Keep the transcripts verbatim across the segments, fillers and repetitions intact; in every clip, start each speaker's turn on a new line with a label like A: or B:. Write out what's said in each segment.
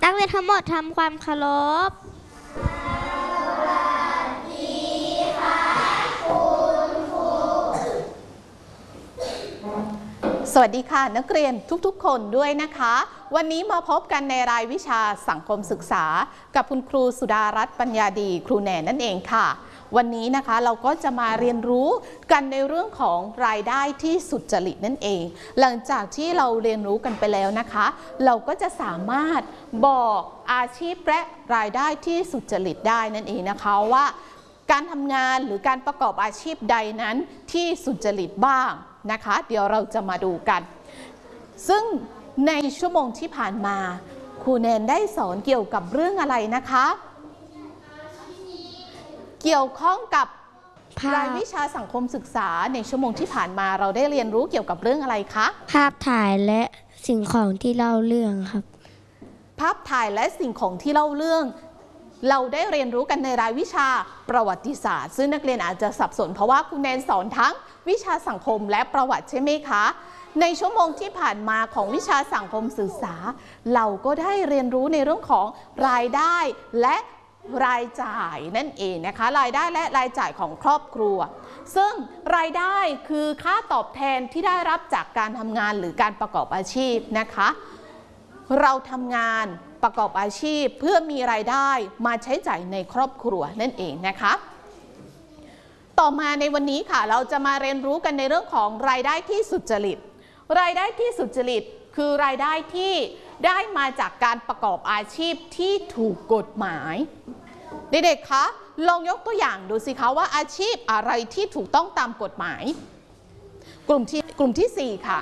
A: นักเรียนทั้งหมดทำความเคารพ
B: สวัสดีค่ะนักเรียนทุกๆคนด้วยนะคะวันนี้มาพบกันในรายวิชาสังคมศึกษากับคุณครูสุดารัตน์ปัญญาดีครูแหน่นั่นเองค่ะวันนี้นะคะเราก็จะมาเรียนรู้กันในเรื่องของรายได้ที่สุจริตนั่นเองหลังจากที่เราเรียนรู้กันไปแล้วนะคะเราก็จะสามารถบอกอาชีพและรายได้ที่สุจริตได้นั่นเองนะคะว่าการทำงานหรือการประกอบอาชีพใดนั้นที่สุจริตบ้างนะคะเดี๋ยวเราจะมาดูกันซึ่งในชั่วโมงที่ผ่านมาครูแนนได้สอนเกี่ยวกับเรื่องอะไรนะคะเกี่ยวข้องกับรายวิชาสังคมศึกษาในชั่วโมงที่ผ่านมาเราได้เรียนรู้เกี่ยวกับเรื่องอะไรคะ
A: ภาพถ่ายและสิ่งของที่เล่าเรื่องครับ
B: ภาพถ่ายและสิ่งของที่เล่าเรื่องเราได้เรียนรู้กันในรายวิชาประวัติศาสตร์ซึ่งนักเรียนอาจจะสับสนเพราะว่าครูแนนสอนทั้งวิชาสังคมและประวัติใช่ไหมคะในชั่วโมงที่ผ่านมาของวิชาสังคมศึกษาเราก็ได้เรียนรู้ในเรื่องของรายได้และรายจ่ายนั่นเองนะคะรายได้และรายจ่ายของครอบครัวซึ่งรายได้คือค่าตอบแทนที่ได้รับจากการทำงานหรือการประกอบอาชีพนะคะเราทำงานประกอบอาชีพเพื่อมีรายได้มาใช้จ่ายในครอบครัวนั่นเองนะคะต่อมาในวันนี้ค่ะเราจะมาเรียนรู้กันในเรื่องของรายได้ที่สุจริตรายได้ที่สุจริตคือรายได้ที่ได้มาจากการประกอบอาชีพที่ถูกกฎหมายเด็กๆคะลองยกตัวอย่างดูสิคะว่าอาชีพอะไรที่ถูกต้องตามกฎหมายกลุ่มที่กลุ่มที่สี่ค่ะ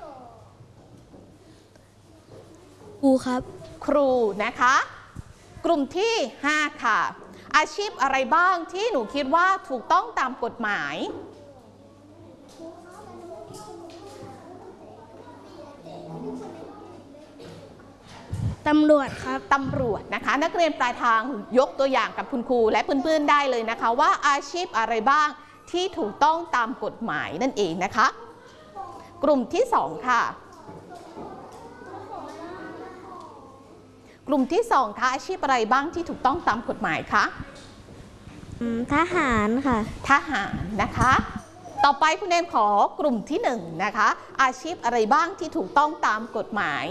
A: ครูครับ
B: ครูนะคะกลุ่มที่ห้าค่ะอาชีพอะไรบ้างที่หนูคิดว่าถูกต้องตามกฎหมาย
A: ตำรวจครับ
B: ตำรวจนะคะนักเรียนปลายทางยกตัวอย่างกับคุณครูและเพื่อนๆได้เลยนะคะว่าอาชีพอะไรบ้างที่ถูกต้องตามกฎหมายนั่นเองนะคะกลุ่มที่สองค่ะกลุ่มที่สองค่ะอาชีพอะไรบ้างที่ถูกต้องตามกฎหมายคะ
A: ทหารค่ะ
B: ทหารนะคะต่อไปคุณแนนขอกลุ่มที่หนึ่งนะคะอาชีพอะไรบ้างที่ถูกต้องตามกฎหมาย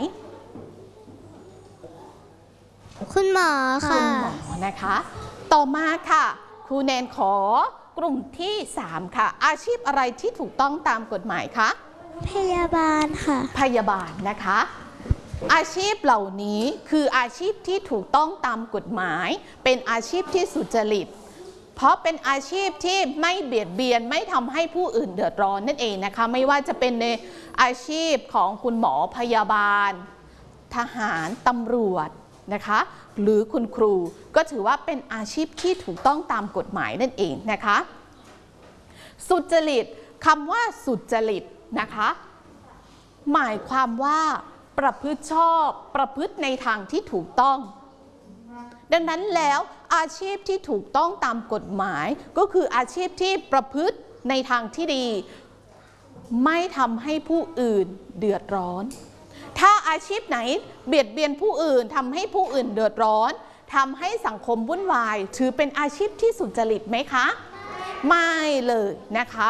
A: คุณหมอค่ะ
B: คุณหมอนะคะต่อมาค่ะครูแนนขอกลุ่มที่สามค่ะอาชีพอะไรที่ถูกต้องตามกฎหมายคะ
A: พยาบาลค่ะ
B: พยาบาลนะคะอาชีพเหล่านี้คืออาชีพที่ถูกต้องตามกฎหมายเป็นอาชีพที่สุจริตเพราะเป็นอาชีพที่ไม่เบียดเบียนไม่ทำให้ผู้อื่นเดือดร้อนนั่นเองนะคะไม่ว่าจะเป็นในอาชีพของคุณหมอพยาบาลทหารตำรวจนะคะหรือคุณครูก็ถือว่าเป็นอาชีพที่ถูกต้องตามกฎหมายนั่นเองนะคะสุจริตคำว่าสุจริตนะคะหมายความว่าประพฤติชอบประพฤติในทางที่ถูกต้องดังนั้นแล้วอาชีพที่ถูกต้องตามกฎหมายก็คืออาชีพที่ประพฤติในทางที่ดีไม่ทำให้ผู้อื่นเดือดร้อนถ้าอาชีพไหนเบียดเบียนผู้อื่นทำให้ผู้อื่นเดือดร้อนทำให้สังคมวุ่นวายถือเป็นอาชีพที่สุจริตไหมคะไม่เลยนะคะ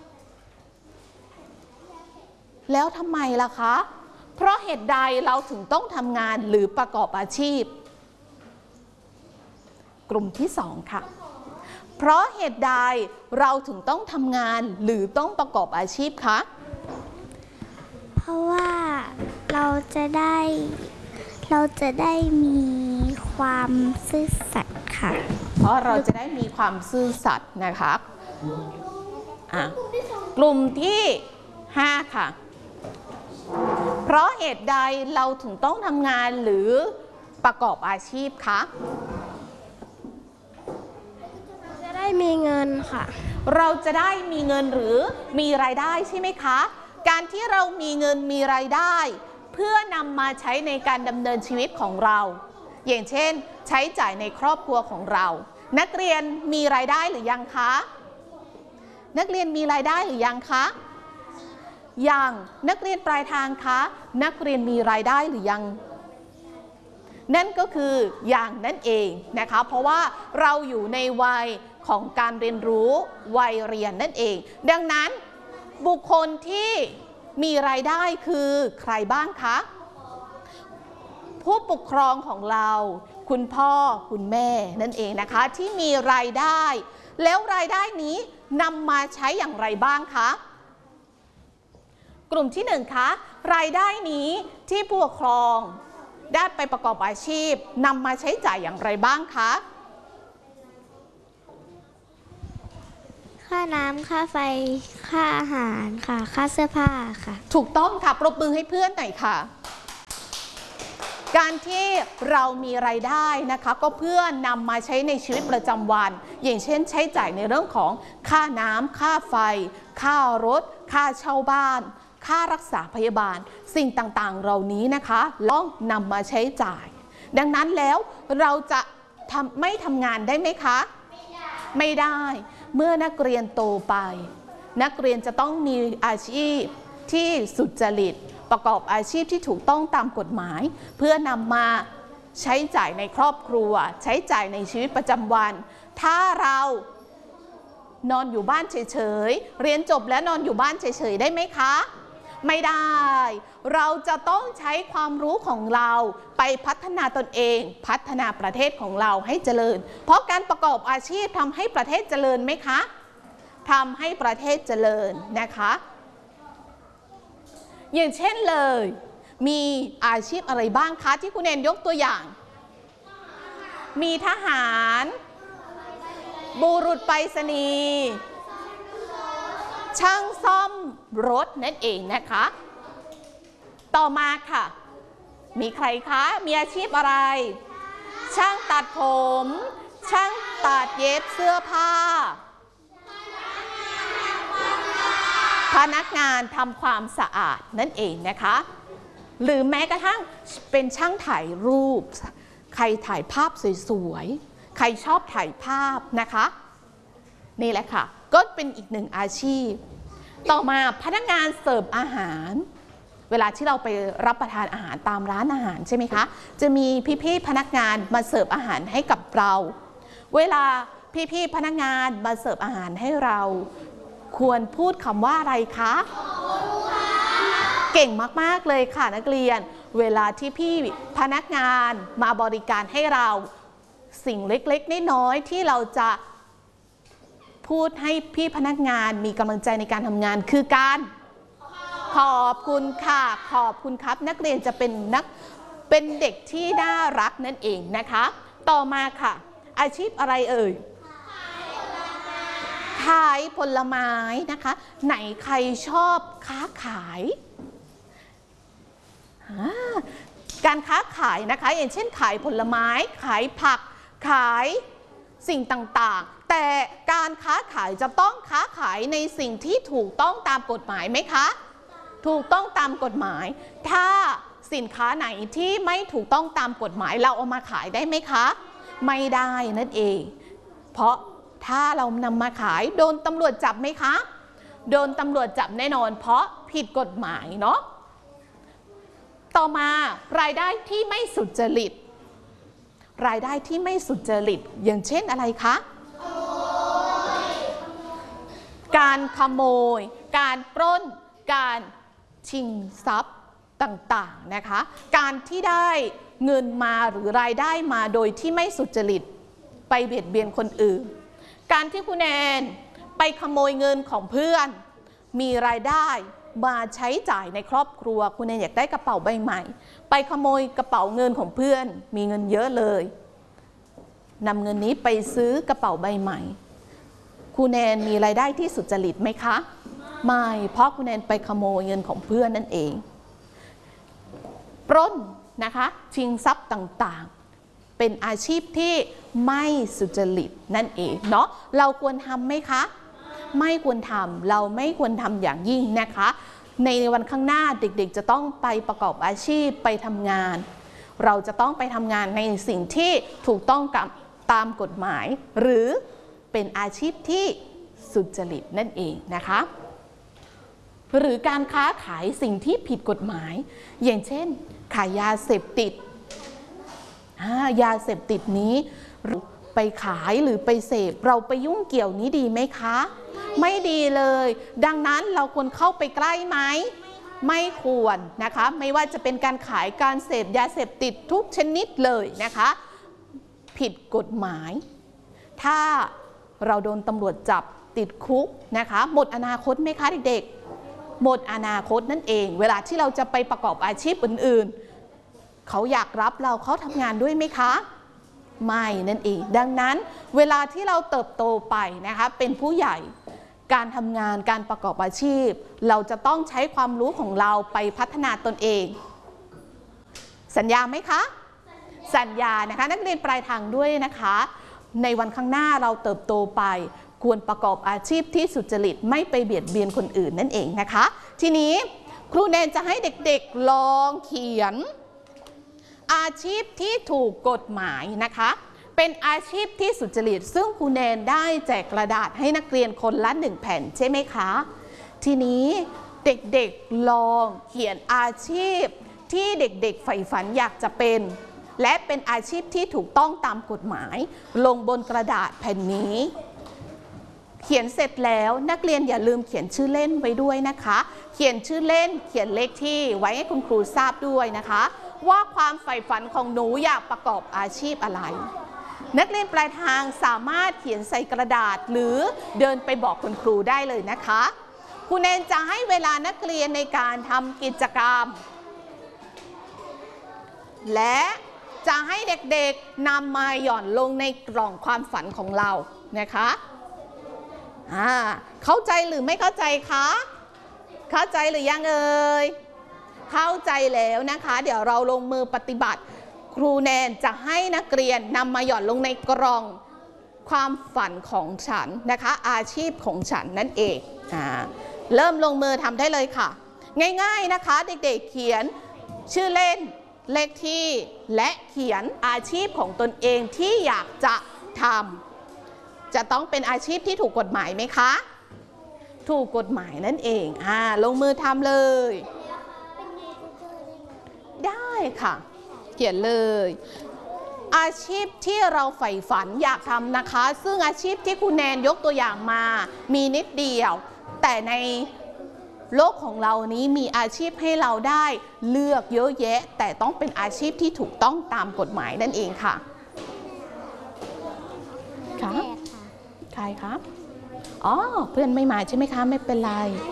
B: แล้วทำไมล่ะคะเพราะเหตุใดเราถึงต้องทำงานหรือประกอบอาชีพกลุ่มที่สองค่ะเพราะเหตุใดเราถึงต้องทำงานหรือต้องประกอบอาชีพคะ
A: เพราะว่าเราจะได้เราจะได้มีความซื่อสัตย์ค่ะ
B: เพราะเราจะได้มีความซื่อสัตย์นะคะอ่ะกลุ่มที่ห้าค่ะเพราะเหตุใดเราถึงต้องทำงานหรือประกอบอาชีพคะ
A: จะได้มีเงินค่ะ
B: เราจะได้มีเงินหรือมีรายได้ใช่ไหมคะการที่เรามีเงินมีรายได้เพื่อนำมาใช้ในการดำเนินชีวิตของเราอย่างเช่นใช้จ่ายในครอบครัวของเรานักเรียนมีรายได้หรือยังคะนักเรียนมีรายได้หรือยังคะยังนักเรียนปลายทางคะนักเรียนมีรายได้หรือยังนั่นก็คือยังนั่นเองนะคะเพราะว่าเราอยู่ในวัยของการเรียนรู้วัยเรียนนั่นเองดังนั้นบุคคลที่มีรายได้คือใครบ้างคะผู้ปกครองของเราคุณพ่อคุณแม่นั่นเองนะคะที่มีรายได้แล้วรายได้นี้นำมาใช้อย่างไรบ้างคะกลุ่มที่หนึ่งคะรายได้นี้ที่ผู้ปกครองได้ไปประกอบอาชีพนำมาใช้จ่ายอย่างไรบ้างคะ
A: ค่าน้ำค่าไฟค่าอาหารค่ะค่าเสื้อผ้าค่ะ
B: ถูกต้องค่ะปรบมือให้เพื่อนหน่อยค่ะการที่เรามีรายได้นะคะก็เพื่อนำมาใช้ในชีวิตประจำวันอย่างเช่นใช้จ่ายในเรื่องของค่าน้ำค่าไฟค่ารถค่าเช่าบ้านค่ารักษาพยาบาลสิ่งต่างๆเหล่านี้นะคะต้องนำมาใช้จ่ายดังนั้นแล้วเราจะทำไม่ทำงานได้ไหมคะไม่ได้เมื่อนักเรียนโตไปนักเรียนจะต้องมีอาชีพที่สุจริตประกอบอาชีพที่ถูกต้องตามกฎหมายเพื่อนำมาใช้จ่ายในครอบครัวใช้จ่ายในชีวิตประจำวันถ้าเรานอนอยู่บ้านเฉยๆเรียนจบแล้วนอนอยู่บ้านเฉยๆได้ไหมคะไม่ได้เราจะต้องใช้ความรู้ของเราไปพัฒนาตนเองพัฒนาประเทศของเราให้เจริญเพราะการประกอบอาชีพทำให้ประเทศเจริญไหมคะทำให้ประเทศเจริญนะคะอย่างเช่นเลยมีอาชีพอะไรบ้างคะที่คุณแอนยกตัวอย่างมีทหารบุรุษไปรษณีย์ช่างซ่อมรถนั่นเองนะคะต่อมาค่ะมีใครคะมีอาชีพอะไรช่างตัดผมช่างตัดเย็บเสื้อผ้าพนักงานทำความสะอาดนั่นเองนะคะหรือแม้กระทั่งเป็นช่างถ่ายรูปใครถ่ายภาพสวยๆใครชอบถ่ายภาพนะคะนี่แหละค่ะก็เป็นอีกหนึ่งอาชีพต่อมาพนักงานเสิร์ฟอาหารเวลาที่เราไปรับประทานอาหารตามร้านอาหารใช่ไหมคะจะมีพี่ๆพนักงานมาเสิร์ฟอาหารให้กับเราเวลาพี่ๆพนักงานมาเสิร์ฟอาหารให้เราควรพูดคำว่าอะไรคะเก่งมากๆเลยค่ะนักเรียนเวลาที่พี่พนักงานมาบริการให้เราสิ่งเล็กๆน้อยๆที่เราจะพูดให้พี่พนักงานมีกำลังใจในการทำงานคือการขอบคุณค่ะขอบคุณครับนักเรียนจะเป็นนักเป็นเด็กที่น่ารักนั่นเองนะคะต่อมาค่ะอาชีพอะไรเอ่ยขายผลไม้นะคะไหนใครชอบค้าขายการค้าขายนะคะอย่างเช่นขายผลไม้ขายผักขายสิ่งต่างๆแต่การค้าขายจะต้องค้าขายในสิ่งที่ถูกต้องตามกฎหมายไหมคะถูกต้องตามกฎหมายถ้าสินค้าไหนที่ไม่ถูกต้องตามกฎหมายเราเอามาขายได้ไหมคะไม่ได้นั่นเองเพราะถ้าเรานำมาขายโดนตำรวจจับไหมคะโดนตำรวจจับแน่นอนเพราะผิดกฎหมายเนาะต่อมารายได้ที่ไม่สุจริตรายได้ที่ไม่สุจริตอย่างเช่นอะไรคะการขโมยการปล้นการชิงทรัพย์ต่างๆนะคะการที่ได้เงินมาหรือรายได้มาโดยที่ไม่สุจริตไปเบียดเบียนคนอื่นการที่คุณแอนไปขโมยเงินของเพื่อนมีรายได้มาใช้จ่ายในครอบครัวคุณแอนอยากได้กระเป๋าใบใหม่ไปขโมยกระเป๋าเงินของเพื่อนมีเงินเยอะเลยนำเงินนี้ไปซื้อกระเป๋าใบใหม่คุณแอนมีรายได้ที่สุจริตไหมคะไม่เพราะคุณแอนไปขโมยเงินของเพื่อนนั่นเองปล้นนะคะชิงทรัพย์ต่างๆเป็นอาชีพที่ไม่สุจริตนั่นเองเนาะเราควรทำไหมคะไม่ควรทำเราไม่ควรทำอย่างยิ่งนะคะในวันข้างหน้าเด็กๆจะต้องไปประกอบอาชีพไปทำงานเราจะต้องไปทำงานในสิ่งที่ถูกต้องตามกฎหมายหรือเป็นอาชีพที่สุจริตนั่นเองนะคะหรือการค้าขายสิ่งที่ผิดกฎหมายอย่างเช่นขายยาเสพติดยาเสพติดนี้ไปขายหรือไปเสพเราไปยุ่งเกี่ยวนี้ดีไหมคะไม่ดีเลยดังนั้นเราควรเข้าไปใกล้ไหมไม่ควรนะคะไม่ว่าจะเป็นการขายการเสพยาเสพติดทุกชนิดเลยนะคะผิดกฎหมายถ้าเราโดนตำรวจจับติดคุกนะคะหมดอนาคตไหมคะเด็กๆหมดอนาคตนั่นเองเวลาที่เราจะไปประกอบอาชีพอื่นๆเขาอยากรับเราเขาทำงานด้วยไหมคะไม่นั่นเองดังนั้นเวลาที่เราเติบโตไปนะคะเป็นผู้ใหญ่การทำงานการประกอบอาชีพเราจะต้องใช้ความรู้ของเราไปพัฒนาตนเองสัญญาไหมคะสัญญานะคะนักเรียนปลายทางด้วยนะคะในวันข้างหน้าเราเติบโตไปควรประกอบอาชีพที่สุจริตไม่ไปเบียดเบียนคนอื่นนั่นเองนะคะทีนี้ครูแนนจะให้เด็กๆลองเขียนอาชีพที่ถูกกฎหมายนะคะเป็นอาชีพที่สุจริตซึ่งครูแนนได้แจกกระดาษให้นักเรียนคนละหนึ่งแผ่นใช่ไหมคะทีนี้เด็กๆลองเขียนอาชีพที่เด็กๆใฝ่ฝันอยากจะเป็นและเป็นอาชีพที่ถูกต้องตามกฎหมายลงบนกระดาษแผ่นนี้เขียนเสร็จแล้วนักเรียนอย่าลืมเขียนชื่อเล่นไว้ด้วยนะคะเขียนชื่อเล่นเขียนเลขที่ไว้ให้คุณครูทราบด้วยนะคะว่าความใฝ่ฝันของหนูอยากประกอบอาชีพอะไรนักเรียนปลายทางสามารถเขียนใส่กระดาษหรือเดินไปบอกคุณครูได้เลยนะคะครูแนนจะให้เวลานักเรียนในการทำกิจกรรมและจะให้เด็กๆนำมาหย่อนลงในกล่องความฝันของเรานะคะอ่าเข้าใจหรือไม่เข้าใจคะเข้าใจหรือยังเอ่ยเข้าใจแล้วนะคะเดี๋ยวเราลงมือปฏิบัติครูแนนจะให้นักเรียนนำมาหย่อนลงในกล่องความฝันของฉันนะคะอาชีพของฉันนั่นเองอ่าเริ่มลงมือทำได้เลยค่ะง่ายๆนะคะเด็กๆเขียนชื่อเล่นเลขที่และเขียนอาชีพของตนเองที่อยากจะทำจะต้องเป็นอาชีพที่ถูกกฎหมายไหมคะถูกกฎหมายนั่นเองอ่าลงมือทำเลยได้ค่ะเขียนเลยอาชีพที่เราใฝ่ฝันอยากทำนะคะซึ่งอาชีพที่คุณแนนยกตัวอย่างมามีนิดเดียวแต่ในโลกของเรานี้มีอาชีพให้เราได้เลือกเยอะแยะแต่ต้องเป็นอาชีพที่ถูกต้องตามกฎหมายนั่นเองค่ะค่ะใครครับอ๋อเพื่อนไม่มาใช่ไหมคะไม่เป็นไร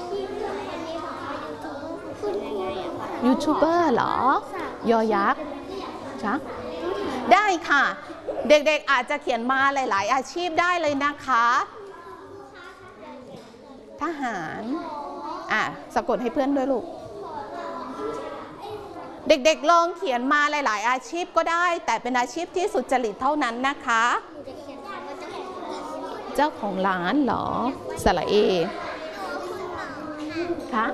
B: ยูทูบเบอร์เหรอยอยักษ์จ้ะได้ค่ะเด็กๆอาจจะเขียนมาหลายๆอาชีพได้เลยนะคะทหารอ่ะสะกดให้เพื่อนด้วยลูกเด็กๆลองเขียนมาหลายๆอาชีพก็ได้แต่เป็นอาชีพที่สุจริตเท่านั้นนะคะเจ้าของร้านเหรอสระเอคะ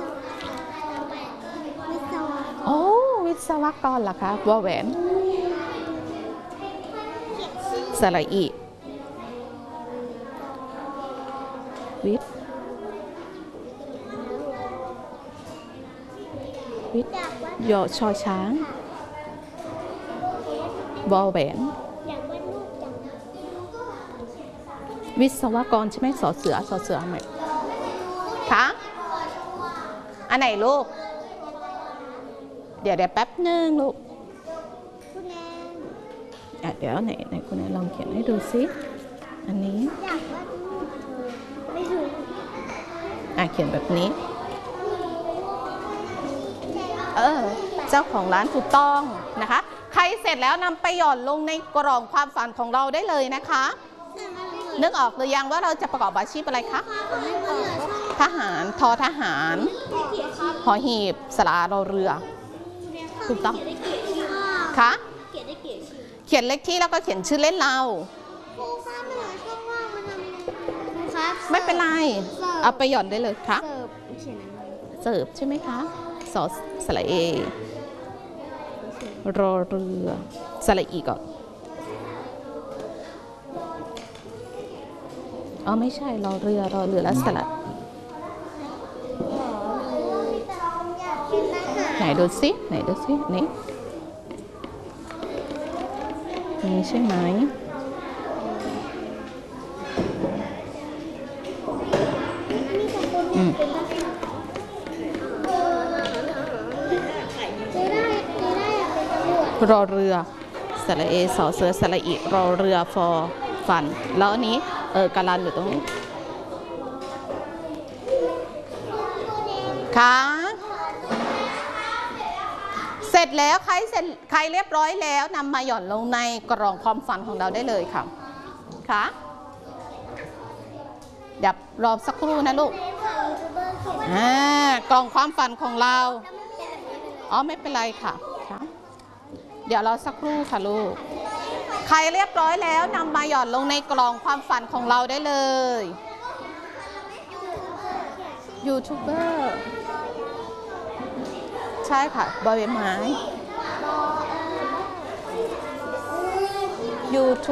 B: โอ้วิศวกรเหรอคะวอแหวนสระอีวิทวิทยอชอช้างวอแหวนวิศวกรใช่ไหมสอเสือสอเสือไหมคะอันไหนลูกเดี๋ยวเดี๋ยวแป๊บนึงลูกอ่ะเดี๋ยวไหนไหนคุณแนนลองเขียนให้ดูซิอันนี้อ่ะเขียนแบบนี้เออเจ้าของร้านถูกต้องนะคะใครเสร็จแล้วนำไปหย่อนลงในกล่องความฝันของเราได้เลยนะคะนึกออกหรือยังว่าเราจะประกอบอาชีพอะไรคะทหารทอทหารหอหีบสระรอเรือถูกต้องคะเขียนเลขที่แล้วก็เขียนชื่อเล่นเราไม่เป็นไรเอาไปหย่อนได้เลยค่ะเสิร์ฟใช่ไหมคะสอสระเอรอเรือสระอีก่อนอ๋อไม่ใช่รอเรือรอเรือแล้วสระไหนดูซิไหนดูซินี่นี่ใช่ไหมอืมรอเรือสระเอสอเสือสระอีรอเรือฟอฟันแล้วอันนี้เออกาลันอยู่ตรงนี้ค่ะเสร็จแล้วใครเสร็จใครเรียบร้อยแล้วนำมาหย่อนลงในกล่องความฝันของเราได้เลยค่ะค่ะเดี๋ยวรอสักครู่นะลูกอ่ากล่องความฝันของเราอ๋อไม่เป็นไรค่ะค่ะเดี๋ยวรอสักครู่ค่ะลูกใครเรียบร้อยแล้วนำมาหย่อนลงในกล่องความฝันของเราได้เลยยูทูบเบอร์ใช่ค่ะบอยไม้ยูทู